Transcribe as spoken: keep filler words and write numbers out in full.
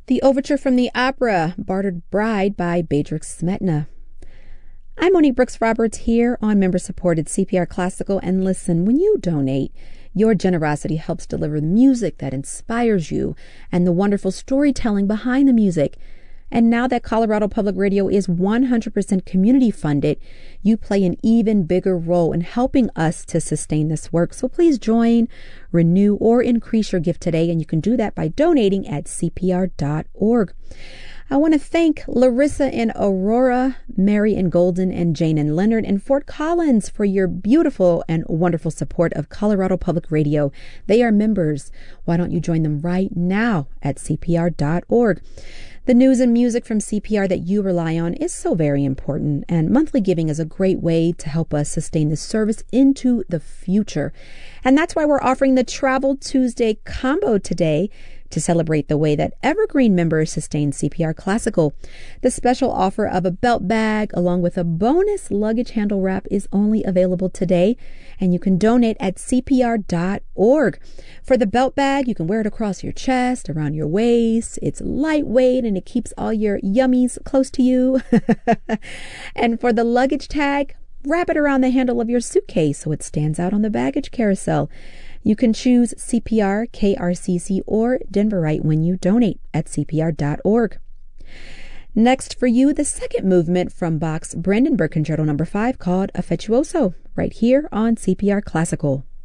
The overture from the opera Bartered Bride by Bedřich Smetana. I'm Monique Brooks Roberts here on member-supported C P R Classical, and listen, when you donate, your generosity helps deliver the music that inspires you and the wonderful storytelling behind the music. And now that Colorado Public Radio is one hundred percent community funded, you play an even bigger role in helping us to sustain this work. So please join, renew, or increase your gift today, and you can do that by donating at C P R dot org. I want to thank Larissa in Aurora, Mary in Golden, and Jane in Leonard and Fort Collins for your beautiful and wonderful support of Colorado Public Radio. They are members. Why don't you join them right now at C P R dot org? The news and music from C P R that you rely on is so very important, and monthly giving is a great way to help us sustain this service into the future. And that's why we're offering the Travel Tuesday combo today to celebrate the way that Evergreen members sustain C P R Classical. The special offer of a belt bag along with a bonus luggage handle wrap is only available today, and you can donate at C P R dot org. For the belt bag, you can wear it across your chest, around your waist. It's lightweight and it keeps all your yummies close to you. And for the luggage tag, wrap it around the handle of your suitcase so it stands out on the baggage carousel. You can choose C P R, K R C C, or Denverite when you donate at C P R dot org. Next for you, the second movement from Bach's Brandenburg Concerto number five called Affettuoso, right here on C P R Classical.